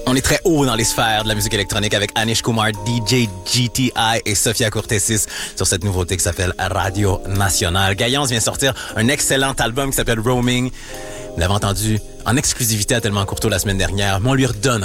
On est très haut dans les sphères de la musique électronique avec Anish Kumar, DJ GTI et Sofia Courtesis sur cette nouveauté qui s'appelle Radio Nationale. Gaillance vient sortir un excellent album qui s'appelle Roaming. Vous l'avez entendu en exclusivité à Tellement Courteau la semaine dernière, mais on lui redonne